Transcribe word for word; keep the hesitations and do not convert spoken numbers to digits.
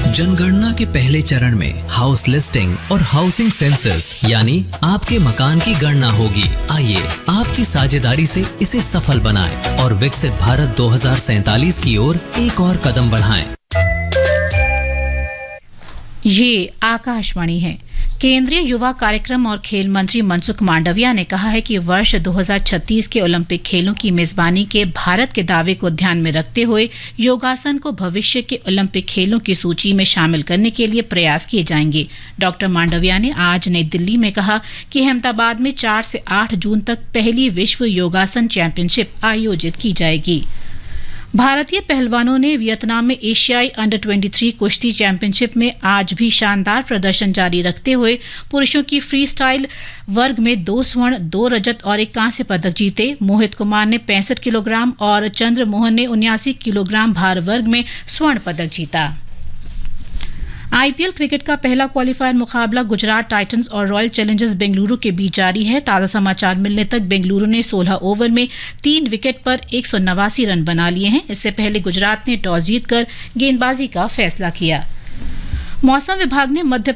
जनगणना के पहले चरण में हाउस लिस्टिंग और हाउसिंग सेंसस यानी आपके मकान की गणना होगी। आइए आपकी साझेदारी से इसे सफल बनाएं और विकसित भारत दो हज़ार सैंतालीस की ओर एक और कदम बढ़ाएं। ये आकाशवाणी है। केंद्रीय युवा कार्यक्रम और खेल मंत्री मनसुख मांडविया ने कहा है कि वर्ष दो हज़ार छत्तीस के ओलंपिक खेलों की मेजबानी के भारत के दावे को ध्यान में रखते हुए योगासन को भविष्य के ओलंपिक खेलों की सूची में शामिल करने के लिए प्रयास किए जाएंगे। डॉक्टर मांडविया ने आज नई दिल्ली में कहा कि अहमदाबाद में चार से आठ जून तक पहली विश्व योगासन चैंपियनशिप आयोजित की जाएगी। भारतीय पहलवानों ने वियतनाम में एशियाई अंडर तेईस कुश्ती चैंपियनशिप में आज भी शानदार प्रदर्शन जारी रखते हुए पुरुषों की फ्री स्टाइल वर्ग में दो स्वर्ण, दो रजत और एक कांस्य पदक जीते। मोहित कुमार ने पैंसठ किलोग्राम और चंद्र मोहन ने उन्यासी किलोग्राम भार वर्ग में स्वर्ण पदक जीता। आईपीएल क्रिकेट का पहला क्वालिफायर मुकाबला गुजरात टाइटंस और रॉयल चैलेंजर्स बेंगलुरु के बीच जारी है। ताज़ा समाचार मिलने तक बेंगलुरु ने सोलह ओवर में तीन विकेट पर एक सौ नवासी रन बना लिए हैं। इससे पहले गुजरात ने टॉस जीतकर गेंदबाजी का फैसला किया। मौसम विभाग ने मध्य